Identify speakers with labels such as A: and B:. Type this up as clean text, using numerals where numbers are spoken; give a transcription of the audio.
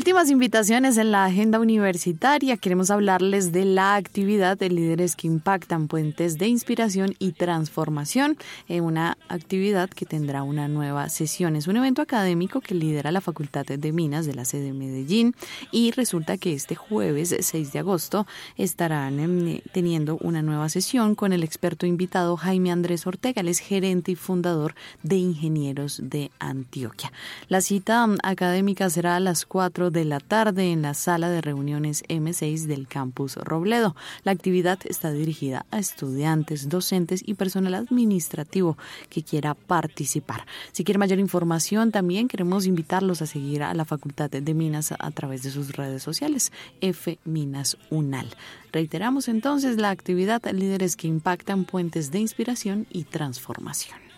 A: Últimas invitaciones en la agenda universitaria. Queremos hablarles de la actividad de Líderes que Impactan, Puentes de Inspiración y Transformación, una actividad que tendrá una nueva sesión. Es un evento académico que lidera la Facultad de Minas de la sede de Medellín y resulta que este jueves 6 de agosto estarán teniendo una nueva sesión con el experto invitado Jaime Andrés Ortega. Él es gerente y fundador de Ingenieros de Antioquia. La cita académica será a las 4 de la tarde en la sala de reuniones M6 del campus Robledo. La actividad está dirigida a estudiantes, docentes y personal administrativo que quiera participar. Si quiere mayor información, también queremos invitarlos a seguir a la Facultad de Minas a través de sus redes sociales, FMinasUnal. Reiteramos entonces la actividad Líderes que Impactan, Puentes de Inspiración y Transformación.